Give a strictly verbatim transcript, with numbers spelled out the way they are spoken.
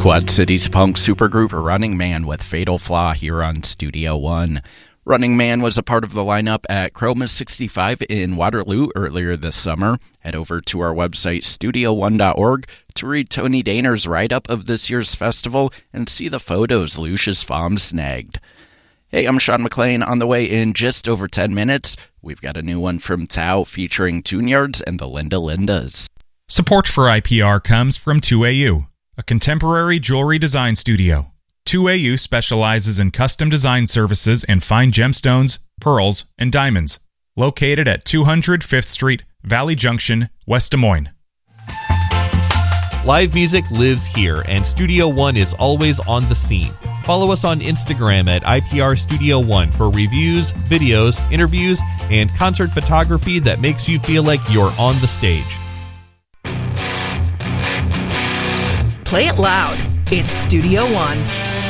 Quad City's punk supergroup Running Man with Fatal Flaw here on Studio One. Running Man was a part of the lineup at Chroma sixty-five in Waterloo earlier this summer. Head over to our website, studio one dot org, to read Tony Dahner's write-up of this year's festival and see the photos Lucius Fahm snagged. Hey, I'm Sean McLean. On the way in just over ten minutes, we've got a new one from Tao featuring Tune Yards and the Linda Lindas. Support for I P R comes from two A U, a contemporary jewelry design studio. two A U specializes in custom design services and fine gemstones, pearls, and diamonds. Located at two hundred Fifth Street, Valley Junction, West Des Moines. Live music lives here, and Studio One is always on the scene. Follow us on Instagram at I P R Studio One for reviews, videos, interviews, and concert photography that makes you feel like you're on the stage. Play it loud. It's Studio One.